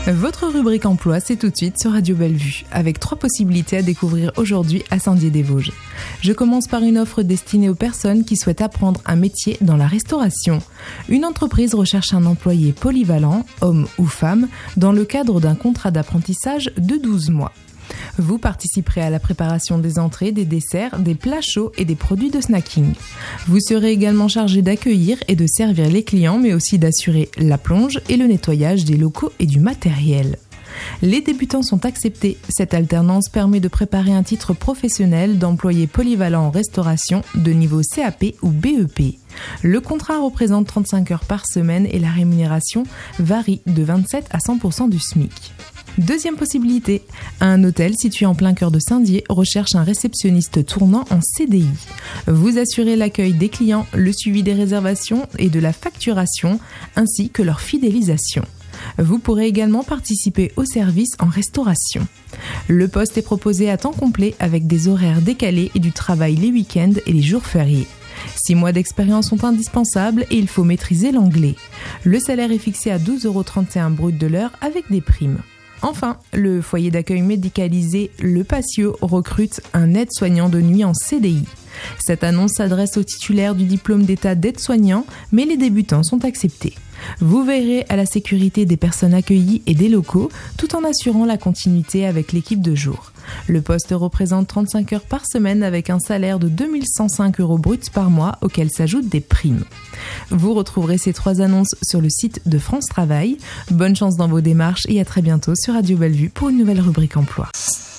Votre rubrique emploi, c'est tout de suite sur Radio Bellevue, avec 3 possibilités à découvrir aujourd'hui à Saint-Dié-des-Vosges. Je commence par une offre destinée aux personnes qui souhaitent apprendre un métier dans la restauration. Une entreprise recherche un employé polyvalent, homme ou femme, dans le cadre d'un contrat d'apprentissage de 12 mois. Vous participerez à la préparation des entrées, des desserts, des plats chauds et des produits de snacking. Vous serez également chargé d'accueillir et de servir les clients, mais aussi d'assurer la plonge et le nettoyage des locaux et du matériel. Les débutants sont acceptés. Cette alternance permet de préparer un titre professionnel d'employé polyvalent en restauration de niveau CAP ou BEP. Le contrat représente 35 heures par semaine et la rémunération varie de 27 à 100% du SMIC. Deuxième possibilité, un hôtel situé en plein cœur de Saint-Dié recherche un réceptionniste tournant en CDI. Vous assurez l'accueil des clients, le suivi des réservations et de la facturation, ainsi que leur fidélisation. Vous pourrez également participer au service en restauration. Le poste est proposé à temps complet avec des horaires décalés et du travail les week-ends et les jours fériés. 6 mois d'expérience sont indispensables et il faut maîtriser l'anglais. Le salaire est fixé à 12,31 € brut de l'heure avec des primes. Enfin, le foyer d'accueil médicalisé Le Patio recrute un aide-soignant de nuit en CDI. Cette annonce s'adresse aux titulaires du diplôme d'état d'aide-soignant, mais les débutants sont acceptés. Vous veillerez à la sécurité des personnes accueillies et des locaux, tout en assurant la continuité avec l'équipe de jour. Le poste représente 35 heures par semaine avec un salaire de 2105 € bruts par mois auquel s'ajoutent des primes. Vous retrouverez ces 3 annonces sur le site de France Travail. Bonne chance dans vos démarches et à très bientôt sur Radio Bellevue pour une nouvelle rubrique emploi.